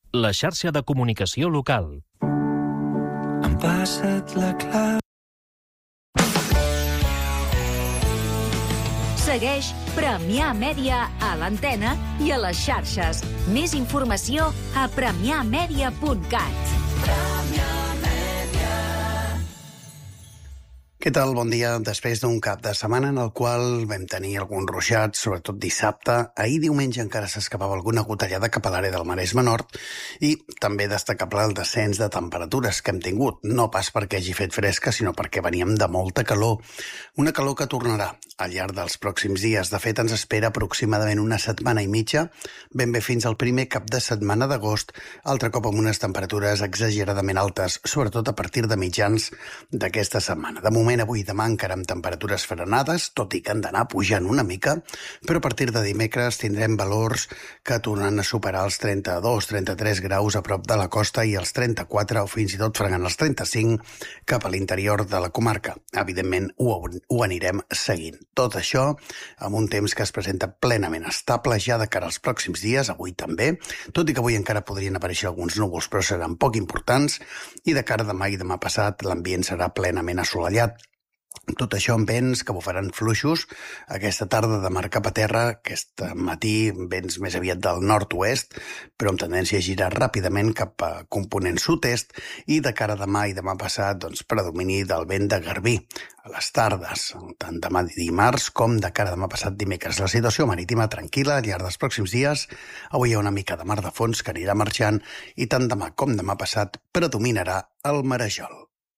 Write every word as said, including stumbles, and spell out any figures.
la xarxa de comunicació local. Em passat la clau. Segueix Premià Mèdia a l'antena i a les xarxes. Més informació a premià mèdia punt cat. Què tal? Bon dia. Després d'un cap de setmana en el qual vam tenir alguns ruixats, sobretot dissabte, ahir diumenge encara s'escapava alguna gotellada cap a l'àrea del Maresme Nord i també destacable el descens de temperatures que hem tingut, no pas perquè hagi fet fresca, sinó perquè veníem de molta calor. Una calor que tornarà al llarg dels pròxims dies. De fet, ens espera aproximadament una setmana i mitja, ben bé fins al primer cap de setmana d'agost, altre cop amb unes temperatures exageradament altes, sobretot a partir de mitjans d'aquesta setmana. De moment, avui i demà encara amb temperatures frenades, tot i que han d'anar pujant una mica, però a partir de dimecres tindrem valors que tornaran a superar els trenta-dos trenta-tres graus a prop de la costa i els trenta-quatre o fins i tot fregant els trenta-cinc cap a l'interior de la comarca. Evidentment, ho, ho anirem seguint. Tot això amb un temps que es presenta plenament estable ja de cara als pròxims dies, avui també, tot i que avui encara podrien aparèixer alguns núvols, però seran poc importants, i de cara a demà i demà passat l'ambient serà plenament assolellat. Tot això amb vents que bufaran fluixos aquesta tarda de mar cap a terra, aquest matí vents més aviat del nord-oest, però amb tendència a girar ràpidament cap a component sud-est, i de cara a demà i demà passat, doncs, predomini del vent de garbí a les tardes, tant demà dimarts com de cara a demà passat dimecres. La situació marítima tranquil·la al llarg dels pròxims dies. Avui hi ha una mica de mar de fons que anirà marxant i tant demà com demà passat predominarà el marejol.